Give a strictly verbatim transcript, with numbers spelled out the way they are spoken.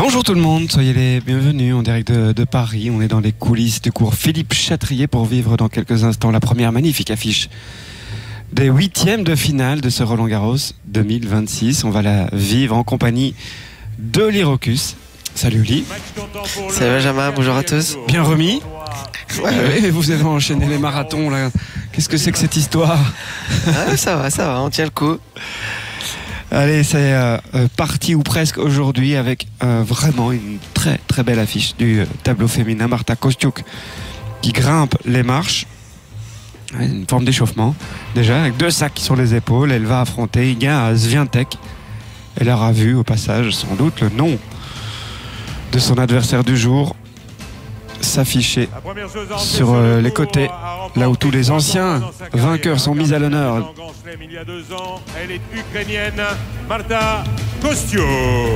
Bonjour tout le monde, soyez les bienvenus en direct de, de Paris. On est dans les coulisses du cours Philippe Chatrier pour vivre dans quelques instants la première magnifique affiche des huitièmes de finale de ce Roland-Garros deux mille vingt-six. On va la vivre en compagnie de Lyrocus. Salut Ly. Salut Benjamin, bonjour à tous. Bien remis. Ouais, ouais, vous avez enchaîné les marathons là. Qu'est-ce que c'est que cette histoire? Ah, ça va, ça va, on tient le coup. Allez, c'est euh, parti ou presque aujourd'hui avec euh, vraiment une très très belle affiche du euh, tableau féminin. Marta Kostyuk qui grimpe les marches. Une forme d'échauffement déjà, avec deux sacs sur les épaules. Elle va affronter Iga Swiatek. Elle aura vu au passage sans doute le nom de son adversaire du jour s'afficher sur euh, les côtés, là où tous les anciens vainqueurs sont mis à l'honneur. Il y a deux ans, elle est ukrainienne, Marta Kostyuk.